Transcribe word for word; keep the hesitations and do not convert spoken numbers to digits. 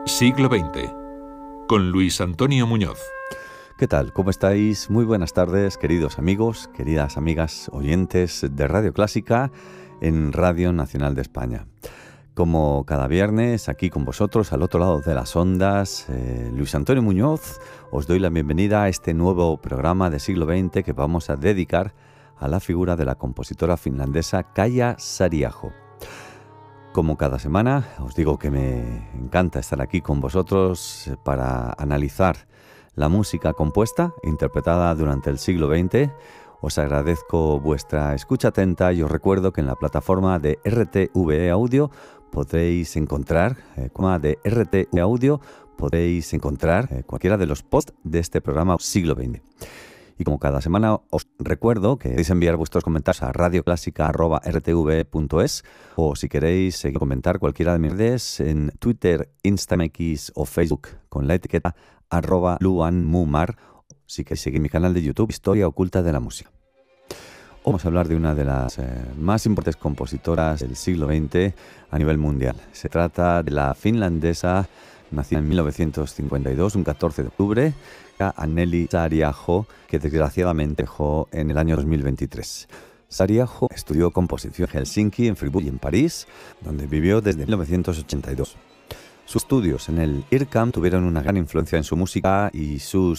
Siglo veinte, con Luis Antonio Muñoz. ¿Qué tal? ¿Cómo estáis? Muy buenas tardes, queridos amigos, queridas amigas oyentes de Radio Clásica en Radio Nacional de España. Como cada viernes, aquí con vosotros, al otro lado de las ondas, eh, Luis Antonio Muñoz, os doy la bienvenida a este nuevo programa de Siglo veinte que vamos a dedicar a la figura de la compositora finlandesa Kaija Saariaho. Como cada semana, os digo que me encanta estar aquí con vosotros para analizar la música compuesta e interpretada durante el siglo veinte. Os agradezco vuestra escucha atenta y os recuerdo que en la plataforma de R T V E Audio podéis encontrar, eh, de R T V Audio podéis encontrar eh, cualquiera de los posts de este programa Siglo veinte. Y como cada semana os recuerdo que podéis enviar vuestros comentarios a radioclásica arroba r t v punto es o si queréis eh, comentar cualquiera de mis redes en Twitter, Instagram o Facebook con la etiqueta arroba luanmumar. Si queréis seguir mi canal de YouTube, Historia Oculta de la Música. Hoy vamos a hablar de una de las eh, más importantes compositoras del siglo veinte a nivel mundial. Se trata de la finlandesa, nacida en mil novecientos cincuenta y dos, un catorce de octubre, Anneli Saariaho, que desgraciadamente dejó en el año dos mil veintitrés. Saariaho estudió composición en Helsinki, en Friburgo y en París, donde vivió desde mil novecientos ochenta y dos. Sus estudios en el I R C A M tuvieron una gran influencia en su música y sus